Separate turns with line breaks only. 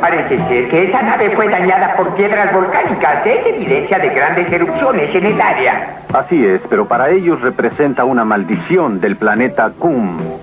parece ser que esa nave fue dañada por piedras volcánicas. Es evidencia de grandes erupciones en el área.
Así es, pero para ellos representa una maldición del planeta Kum.